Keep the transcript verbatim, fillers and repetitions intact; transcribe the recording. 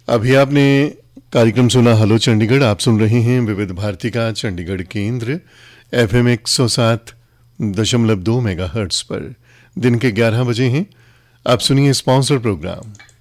अभी आपने कार्यक्रम सुना हेलो चंडीगढ़। आप सुन रहे हैं विविध भारती का चंडीगढ़ केंद्र एफएम एक सौ सात दशमलव दो मेगा हर्ट्स पर। दिन के ग्यारह बजे हैं। आप सुनिए स्पॉन्सर प्रोग्राम।